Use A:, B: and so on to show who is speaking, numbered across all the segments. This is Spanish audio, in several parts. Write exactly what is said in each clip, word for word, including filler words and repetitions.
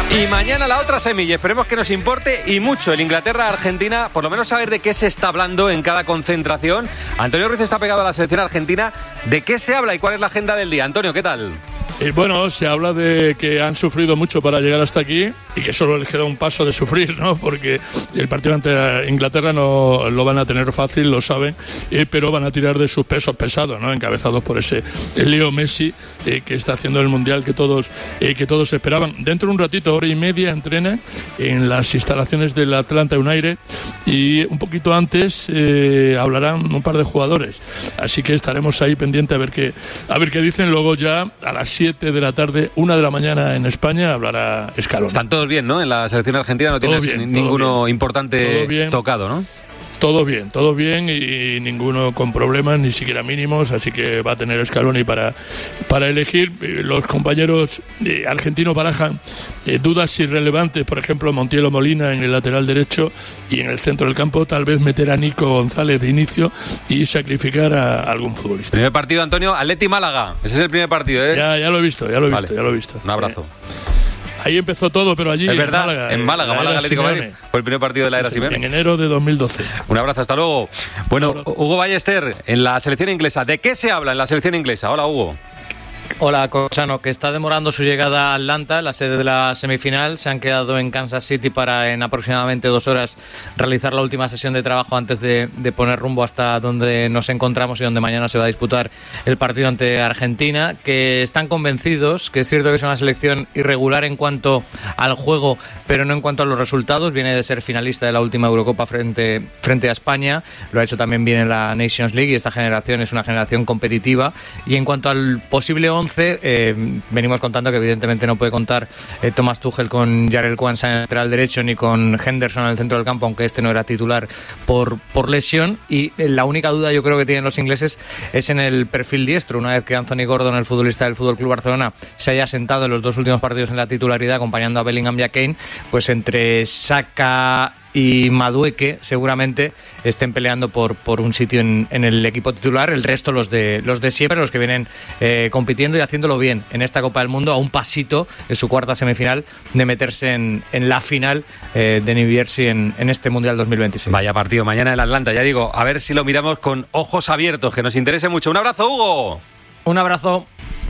A: Y mañana la otra semilla, esperemos que nos importe y mucho el Inglaterra-Argentina, por lo menos saber de qué se está hablando en cada concentración. Antonio Ruiz está pegado a la selección argentina. ¿De qué se habla y cuál es la agenda del día? Antonio, ¿qué tal?
B: Eh, bueno, se habla de que han sufrido mucho para llegar hasta aquí y que solo les queda un paso de sufrir, ¿no? Porque el partido ante Inglaterra no lo van a tener fácil, lo saben, eh, pero van a tirar de sus pesos pesados, ¿no? Encabezados por ese Leo Messi, eh, que está haciendo el Mundial que todos, eh, que todos esperaban. Dentro de un ratito, hora y media, entrena en las instalaciones del Atlanta United y un poquito antes eh, hablarán un par de jugadores. Así que estaremos ahí pendientes a ver qué, a ver qué dicen. Luego ya a las siete de la tarde, una de la mañana en España, hablará Scaloni.
A: Están todos bien, ¿no? En la selección argentina no tienes ninguno
B: bien.
A: importante tocado, ¿no?
B: Todo bien, todo bien y, y ninguno con problemas, ni siquiera mínimos, así que va a tener Scaloni para, para elegir. Los compañeros eh, argentinos barajan eh, dudas irrelevantes, por ejemplo, Montiel Molina en el lateral derecho y en el centro del campo, tal vez meter a Nico González de inicio y sacrificar a, a algún futbolista.
A: Primer partido, Antonio, Atleti Málaga, ese es el primer partido, ¿eh?
B: Ya, ya lo he visto, ya lo he
A: vale.
B: visto, ya lo he visto.
A: Un abrazo.
B: Eh, Ahí empezó todo, pero allí
A: es verdad,
B: en Málaga.
A: En Málaga, Málaga Atlético de Madrid. Fue el primer partido de la era Simeone.
B: En enero de dos mil doce.
A: Un abrazo, hasta luego. Bueno, Hugo Ballester, en la selección inglesa. ¿De qué se habla en la selección inglesa? Hola, Hugo.
C: Hola, Corchano, que está demorando su llegada a Atlanta, la sede de la semifinal. Se han quedado en Kansas City para en aproximadamente dos horas realizar la última sesión de trabajo antes de, de poner rumbo hasta donde nos encontramos y donde mañana se va a disputar el partido ante Argentina, que están convencidos, que es cierto que es una selección irregular en cuanto al juego, pero no en cuanto a los resultados. Viene de ser finalista de la última Eurocopa frente, frente a España, lo ha hecho también bien en la Nations League y esta generación es una generación competitiva. Y en cuanto al posible once, Eh, venimos contando que evidentemente no puede contar eh, Thomas Tuchel con Jarell Quansah en el lateral derecho ni con Henderson en el centro del campo, aunque este no era titular por, por lesión. Y eh, la única duda yo creo que tienen los ingleses es en el perfil diestro, una vez que Anthony Gordon, el futbolista del F C Barcelona, se haya sentado en los dos últimos partidos en la titularidad acompañando a Bellingham y a Kane, pues entre Saka y Madueke seguramente estén peleando por, por un sitio en, en el equipo titular. El resto, los de los de siempre, los que vienen eh, compitiendo y haciéndolo bien en esta Copa del Mundo, a un pasito en su cuarta semifinal de meterse en, en la final eh, de New Jersey en, en este Mundial dos mil veintiséis.
A: Vaya partido mañana en Atlanta, ya digo, a ver si lo miramos con ojos abiertos, que nos interese mucho. Un abrazo, Hugo.
C: Un abrazo.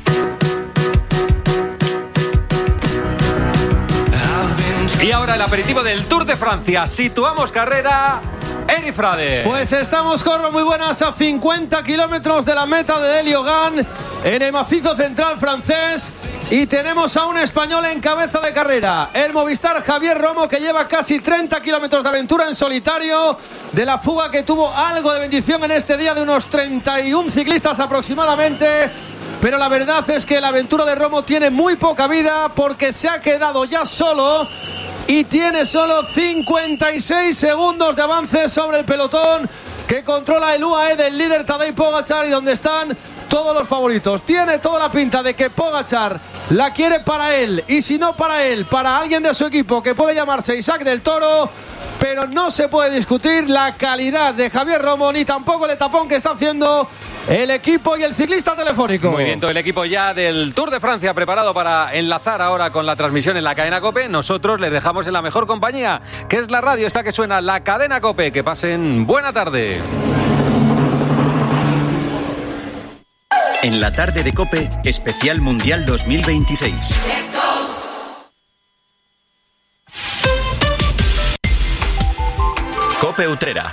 A: Y ahora el aperitivo del Tour de Francia. Situamos carrera. Eri Frade.
D: Pues estamos, Corro, muy buenas, a cincuenta kilómetros de la meta de Deliogan, en el macizo central francés. Y tenemos a un español en cabeza de carrera, el Movistar Javier Romo, que lleva casi treinta kilómetros de aventura en solitario, de la fuga que tuvo algo de bendición en este día de unos treinta y uno ciclistas aproximadamente. Pero la verdad es que la aventura de Romo tiene muy poca vida, porque se ha quedado ya solo y tiene solo cincuenta y seis segundos de avance sobre el pelotón que controla el U A E del líder Tadej Pogačar y donde están todos los favoritos. Tiene toda la pinta de que Pogačar la quiere para él, y si no para él, para alguien de su equipo que puede llamarse Isaac del Toro. Pero no se puede discutir la calidad de Javier Romo, ni tampoco el etapón que está haciendo el equipo y el ciclista telefónico.
A: Muy bien, todo el equipo ya del Tour de Francia preparado para enlazar ahora con la transmisión en la cadena COPE. Nosotros les dejamos en la mejor compañía, que es la radio esta que suena, la cadena COPE. Que pasen buena tarde.
E: En la tarde de COPE, especial Mundial dos mil veintiséis.
F: Let's go.
E: COPE Utrera.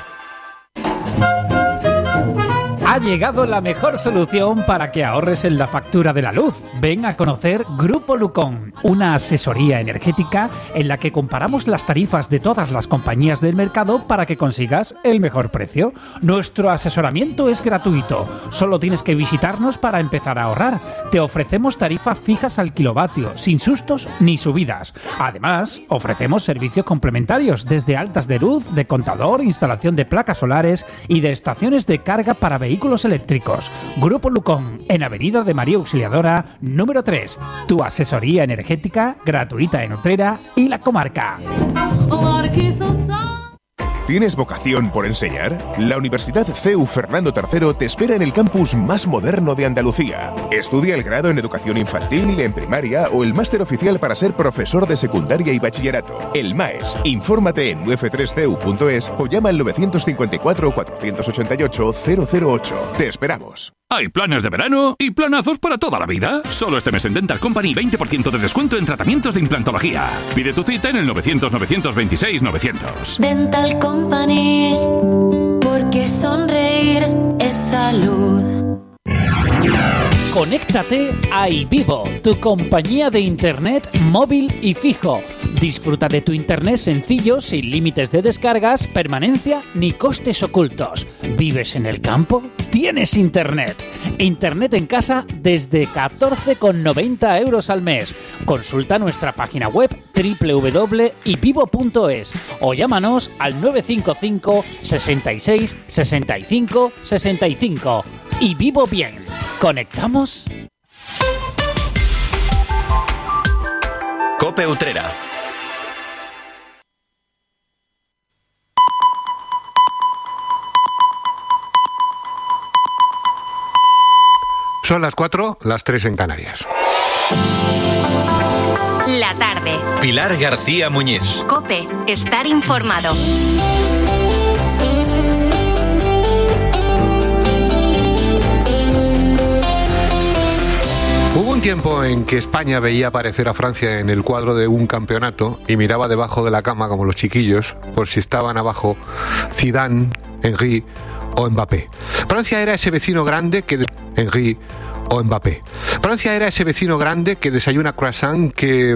G: Ha llegado la mejor solución para que ahorres en la factura de la luz. Ven a conocer Grupo Lucón, una asesoría energética en la que comparamos las tarifas de todas las compañías del mercado para que consigas el mejor precio. Nuestro asesoramiento es gratuito, solo tienes que visitarnos para empezar a ahorrar. Te ofrecemos tarifas fijas al kilovatio, sin sustos ni subidas. Además, ofrecemos servicios complementarios desde altas de luz, de contador, instalación de placas solares y de estaciones de carga para vehículos eléctricos. Grupo Lucón, en Avenida de María Auxiliadora, número tres. Tu asesoría energética gratuita en Utrera y la comarca.
F: ¿Tienes vocación por enseñar? La Universidad C E U Fernando tercero te espera en el campus más moderno de Andalucía. Estudia el grado en educación infantil, en primaria o el máster oficial para ser profesor de secundaria y bachillerato. El MAES. Infórmate en u f tres c u punto es o llama al nueve cinco cuatro, cuatro ocho ocho, cero cero ocho. Te esperamos.
H: Hay planes de verano y planazos para toda la vida. Solo este mes en Dental Company veinte por ciento de descuento en tratamientos de implantología. Pide tu cita en el novecientos, novecientos veintiséis, novecientos.
I: Dental Company, porque sonreír es salud.
G: Conéctate a iVivo, tu compañía de internet móvil y fijo. Disfruta de tu internet sencillo, sin límites de descargas, permanencia ni costes ocultos. ¿Vives en el campo? ¡Tienes internet! Internet en casa desde catorce con noventa euros al mes. Consulta nuestra página web doble u doble u doble u punto ivivo punto es o llámanos al nueve cinco cinco, sesenta y seis, sesenta y cinco, sesenta y cinco. Y vivo bien. ¿Conectamos?
E: COPE Utrera.
J: Son las cuatro, las tres en Canarias.
K: La tarde.
E: Pilar García Muñiz.
K: COPE. Estar informado.
J: Hubo un tiempo en que España veía aparecer a Francia en el cuadro de un campeonato y miraba debajo de la cama como los chiquillos por si estaban abajo Zidane, Henry o Mbappé. Francia era ese vecino grande que de... Henry o Mbappé. Francia era ese vecino grande que desayuna croissant, que